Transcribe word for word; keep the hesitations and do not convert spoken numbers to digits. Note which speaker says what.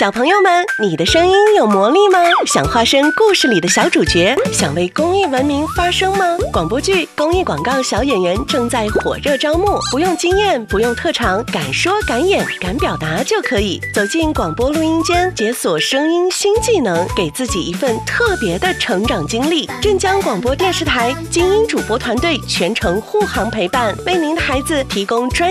Speaker 1: 小朋友们，你的声音有魔力吗？想化身故事里的小主角，想为公益文明发声吗？广播剧、公益广告小演员正在火热招募，不用经验，不用特长，敢说敢演敢表达就可以。走进广播录音间，解锁声音新技能，给自己一份特别的成长经历。镇江广播电视台精英主播团队全程护航陪伴，为您的孩子提供专